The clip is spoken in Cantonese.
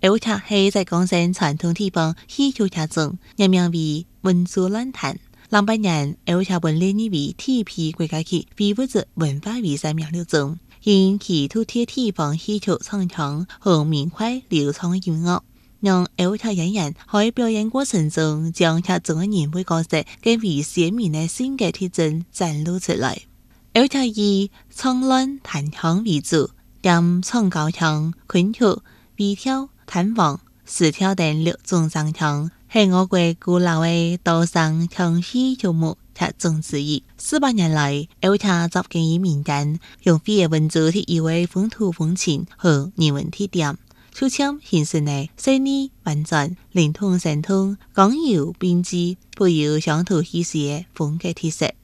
而且是在江山传统地方戏曲剧中，人名为文竹乱弹。200年，而且本列入为铁皮国家级非物质文化遗产名录中，因其土铁地方戏曲唱腔和明快流畅音乐，让而且演员在表演过程中将剧中的人物角色更为鲜明的性格特征展露出来。而且以唱乱弹腔为主，点唱高腔、昆曲、微跳、弹簧、四跳等6种唱腔，是我国古老的多声腔戏曲目剧中之一。400年来，而且走进于民间，用非的文字体现为风土风情和人文特点，出腔形成的细腻婉转、灵通神通、刚柔并济、富有乡土气息的风格特色。